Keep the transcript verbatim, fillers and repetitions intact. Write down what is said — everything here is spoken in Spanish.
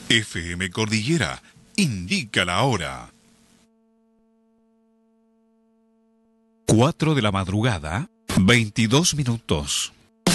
F M Cordillera indica la hora. cuatro de la madrugada, veintidós minutos.